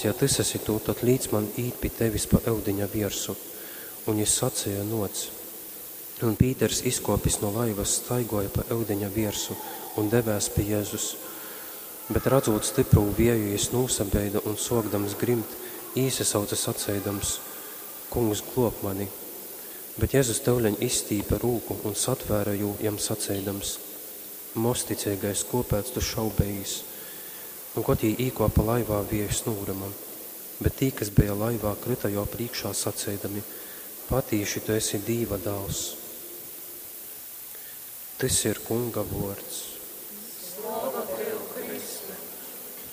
ja tys esi tu, tad līdz man īt pie tevis pa eudiņa viersu. Un jis sacīja noc. Un Pīters izkopis no laivas staigoja pa eudiņa viersu un devēs pie Jēzus. Bet radzot stipru vieju, jis nūsabeida un sokdams grimt, īsasauca sacēdams: Kungs, glāb mani! Bet Jēzus tevleņ izstīpa rūku un satvēra jū jam sacēdams: Mosticīgais, kāpēc tu šaubējis? Un kaut jī īkopa laivā vieju snūramam. Bet tī, kas bija laivā, krita jau priekšā sacēdami: Patīši tu esi Dīva dāvs. Tas ir Kunga vārds.